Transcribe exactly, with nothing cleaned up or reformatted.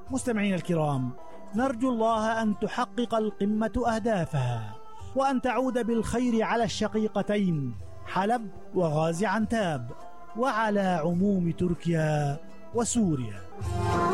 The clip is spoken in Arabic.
مستمعين الكرام، نرجو الله أن تحقق القمة أهدافها وأن تعود بالخير على الشقيقتين حلب وغازي عنتاب وعلى عموم تركيا وسوريا.